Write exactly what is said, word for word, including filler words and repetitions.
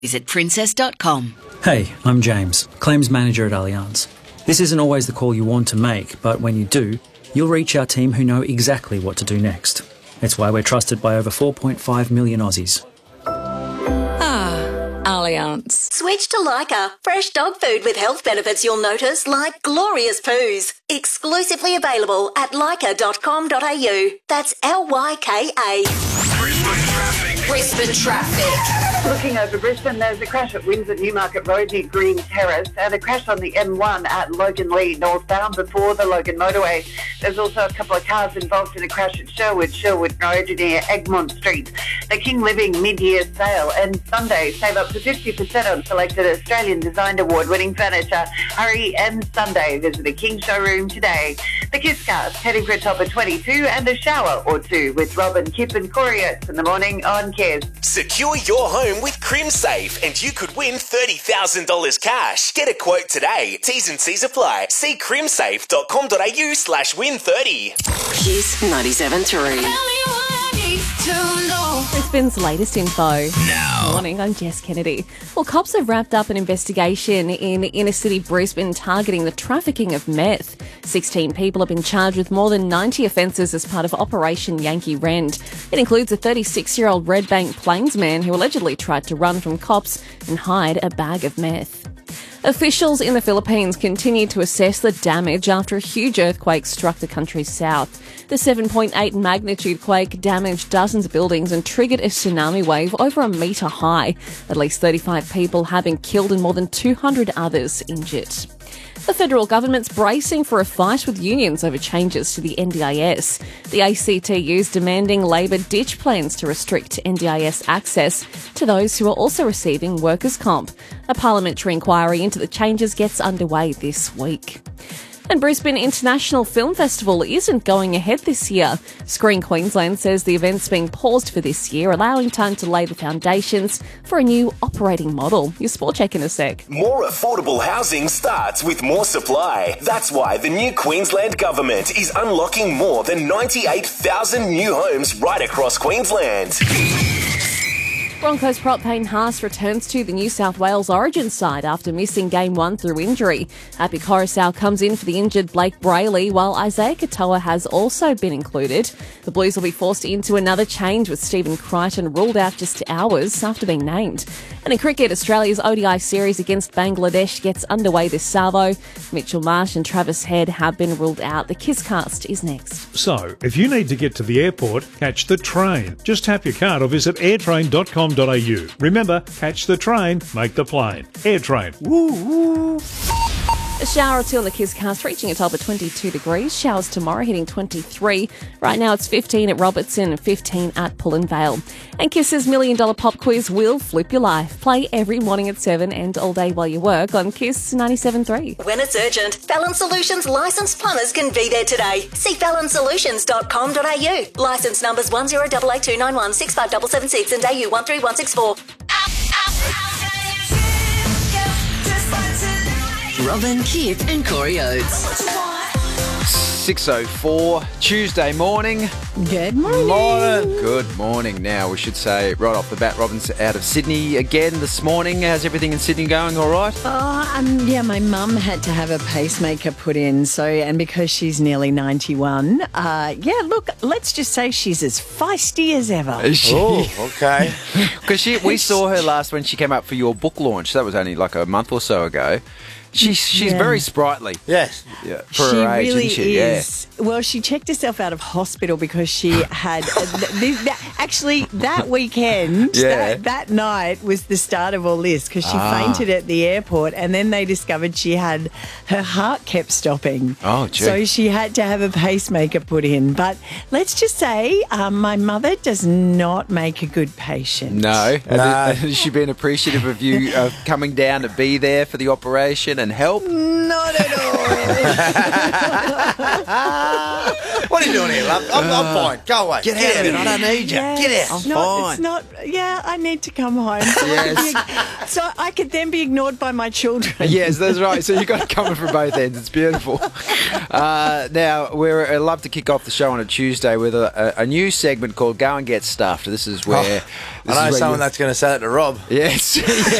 Visit princess dot com. Hey, I'm James, Claims Manager at Allianz. This isn't always the call you want to make, but when you do, you'll reach our team who know exactly what to do next. It's why we're trusted by over four point five million Aussies. Ah, Allianz. Switch to Lyca. Fresh dog food with health benefits you'll notice, like glorious poos. Exclusively available at lyca dot com dot a u. That's L Y K A. Brisbane traffic. Brisbane traffic. Looking over Brisbane, there's a crash at Windsor Newmarket Road near Green Terrace and a crash on the M one at Logan Lee northbound before the Logan motorway. There's also a couple of cars involved in a crash at Sherwood, Sherwood Road near Egmont Street. The King Living mid-year sale and Sunday save up to fifty percent on selected Australian Design Award winning furniture. Hurry and Sunday. Visit the King showroom today. The Kiss Cast heading for a top of twenty-two and a shower or two with Robin, Kip and Corey Oates in the morning on Kiss. Secure your home with CrimSafe and you could win thirty thousand dollars cash. Get a quote today. T's and C's apply. See crimsafe dot com dot a u slash win thirty. Kiss ninety-seven three. Brisbane's latest info. Now. Morning, I'm Jess Kennedy. Well, cops have wrapped up an investigation in inner city Brisbane targeting the trafficking of meth. sixteen people have been charged with more than ninety offences as part of Operation Yankee Rend. It includes a thirty-six-year-old Redbank plainsman who allegedly tried to run from cops and hide a bag of meth. Officials in the Philippines continue to assess the damage after a huge earthquake struck the country's south. The seven point eight magnitude quake damaged dozens of buildings and triggered a tsunami wave over a metre high. At least thirty-five people have been killed and more than two hundred others injured. The federal government's bracing for a fight with unions over changes to the N D I S. The A C T U's demanding Labor ditch plans to restrict N D I S access to those who are also receiving workers' comp. A parliamentary inquiry into the changes gets underway this week. And Brisbane International Film Festival isn't going ahead this year. Screen Queensland says the event's being paused for this year, allowing time to lay the foundations for a new operating model. Your sport check in a sec. More affordable housing starts with more supply. That's why the new Queensland government is unlocking more than ninety-eight thousand new homes right across Queensland. Broncos prop Payne Haas returns to the New South Wales Origin side after missing Game one through injury. Happy Coruscant comes in for the injured Blake Brayley, while Isaiah Katoa has also been included. The Blues will be forced into another change with Stephen Crichton ruled out just hours after being named. And in cricket, Australia's O D I series against Bangladesh gets underway this salvo. Mitchell Marsh and Travis Head have been ruled out. The Kisscast is next. So, if you need to get to the airport, catch the train. Just tap your card or visit airtrain dot com dot a u. Remember, catch the train, make the plane. Airtrain. Woo woo. A shower or two on the Kisscast, reaching a top of twenty-two degrees. Showers tomorrow, hitting twenty-three. Right now it's fifteen at Robertson and fifteen at Pullen Vale. And Kiss's Million Dollar Pop Quiz will flip your life. Play every morning at seven and all day while you work on Kiss ninety-seven point three. When it's urgent, Fallon Solutions licensed plumbers can be there today. See fallon solutions dot com dot a u. Licence numbers one zero eight eight two nine one six five seven seven six and A U one three one six four. Robin, Kip and Corey Oates. six oh four, Tuesday morning. Good morning. Morning. Good morning. Now, we should say right off the bat, Robin's out of Sydney again this morning. How's everything in Sydney going? All right? Oh, um, yeah, my mum had to have a pacemaker put in, so and because she's nearly ninety-one, uh, yeah, look, let's just say she's as feisty as ever. Is she? Oh, okay. Because we saw her last when she came up for your book launch. That was only like a month or so ago. She's she's Yeah. very sprightly. Yes. Yeah, for She her age, really isn't she? is. Well, she checked herself out of hospital because she had uh, th- th- that, actually that weekend, Yeah. that, that night was the start of all this because she Ah. fainted at the airport, and then they discovered she had her heart kept stopping. Oh, gee. So she had to have a pacemaker put in. But let's just say, um, my mother does not make a good patient. No. No. Has she been appreciative of you uh, coming down to be there for the operation and help? Not at all. What are you doing here, love? I'm, I'm fine. Go away. Get out of it. I don't need you. Yes. Get out. It's I'm not, fine. It's not. Yeah, I need to come home. So, Yes. I, can be, so I could then be ignored by my children. Yes, that's right. So you've got it coming from both ends. It's beautiful. Uh, now, we're I'd love to kick off the show on a Tuesday with a, a, a new segment called Go and Get Stuffed. This is where... Oh, this I know is where someone you- that's going to say it to Rob. Yes.